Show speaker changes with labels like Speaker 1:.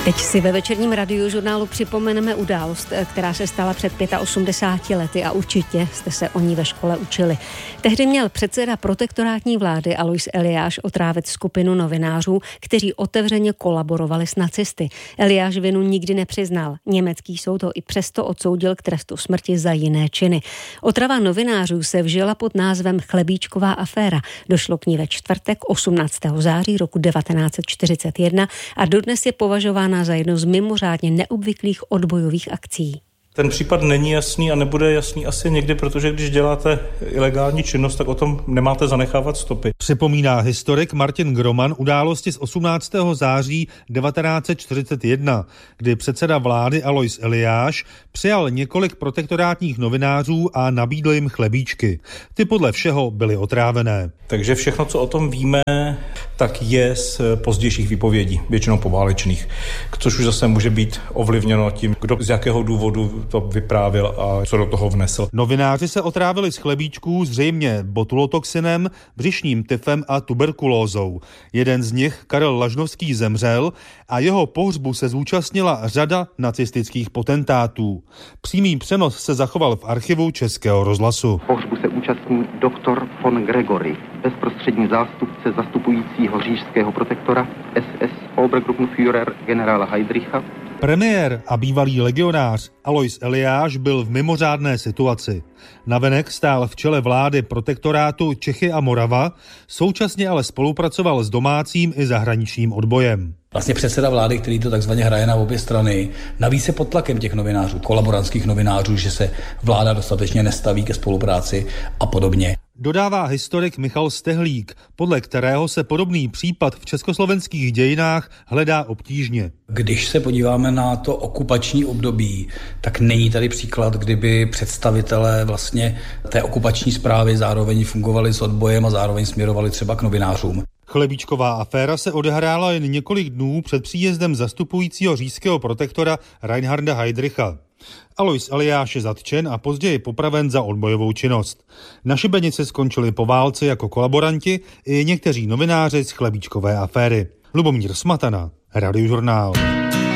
Speaker 1: Teď si ve večerním radiožurnálu připomeneme událost, která se stala před 85 lety a určitě jste se o ní ve škole učili. Tehdy měl předseda protektorátní vlády Alois Eliáš otrávit skupinu novinářů, kteří otevřeně kolaborovali s nacisty. Eliáš vinu nikdy nepřiznal. Německý soud ho i přesto odsoudil k trestu smrti za jiné činy. Otrava novinářů se vžila pod názvem Chlebíčková aféra. Došlo k ní ve čtvrtek 18. září roku 1941 a dodnes je považována za jednu z mimořádně neobvyklých odbojových akcí.
Speaker 2: Ten případ není jasný a nebude jasný asi nikdy, protože když děláte ilegální činnost, tak o tom nemáte zanechávat stopy.
Speaker 3: Připomíná historik Martin Groman události z 18. září 1941, kdy předseda vlády Alois Eliáš přijal několik protektorátních novinářů a nabídl jim chlebíčky. Ty podle všeho byly otrávené.
Speaker 2: Takže všechno, co o tom víme, tak je z pozdějších výpovědí, většinou poválečných, což už zase může být ovlivněno tím, kdo z jakého důvodu to vyprávěl a co do toho vnesl.
Speaker 3: Novináři se otrávili z chlebíčků zřejmě botulotoxinem, břišním tyfem a tuberkulózou. Jeden z nich, Karel Lažnovský, zemřel a jeho pohřbu se zúčastnila řada nacistických potentátů. Přímý přenos se zachoval v archivu Českého rozhlasu.
Speaker 4: Pohřbu se účastní doktor von Gregory, bezprostřední zástupce zastupujícího říšského protektora SS Obergruppenführer generála Heydricha.
Speaker 3: Premiér a bývalý legionář Alois Eliáš byl v mimořádné situaci. Navenek stál v čele vlády protektorátu Čechy a Morava, současně ale spolupracoval s domácím i zahraničním odbojem.
Speaker 5: Vlastně předseda vlády, který to takzvaně hraje na obě strany, navíc je pod tlakem těch novinářů, kolaborantských novinářů, že se vláda dostatečně nestaví ke spolupráci a podobně.
Speaker 3: Dodává historik Michal Stehlík, podle kterého se podobný případ v československých dějinách hledá obtížně.
Speaker 5: Když se podíváme na to okupační období, tak není tady příklad, kdyby představitelé vlastně té okupační správy zároveň fungovali s odbojem a zároveň směrovali třeba k novinářům.
Speaker 3: Chlebíčková aféra se odehrála jen několik dnů před příjezdem zastupujícího říšského protektora Reinharda Heydricha. Alois Eliáš je zatčen a později popraven za odbojovou činnost. Na šibenici skončili po válce jako kolaboranti i někteří novináři z chlebíčkové aféry. Lubomír Smatana, Radiožurnál.